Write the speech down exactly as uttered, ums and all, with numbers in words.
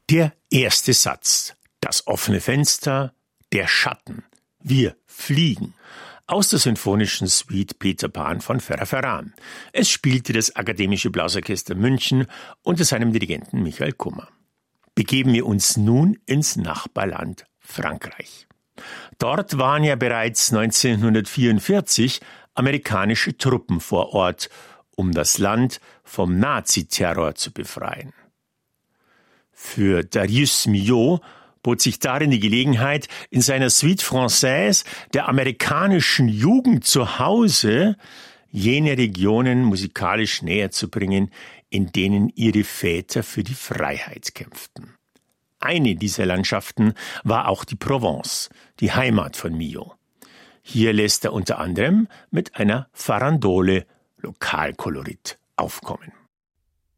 Der erste Satz, das offene Fenster, der Schatten, wir fliegen. Aus der sinfonischen Suite Peter Pan von Ferrer-Ferran. Es spielte das Akademische Blasorchester München unter seinem Dirigenten Michael Kummer. Begeben wir uns nun ins Nachbarland Frankreich. Dort waren ja bereits neunzehnhundertvierundvierzig amerikanische Truppen vor Ort, um das Land vom Naziterror zu befreien. Für Darius Milhaud bot sich darin die Gelegenheit, in seiner Suite Française der amerikanischen Jugend zu Hause jene Regionen musikalisch näher zu bringen, in denen ihre Väter für die Freiheit kämpften. Eine dieser Landschaften war auch die Provence, die Heimat von Milhaud. Hier lässt er unter anderem mit einer Farandole Lokalkolorit aufkommen.